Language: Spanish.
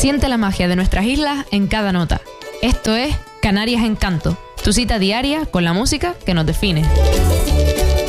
Siente la magia de nuestras islas en cada nota. Esto es Canarias Encanto, tu cita diaria con la música que nos define.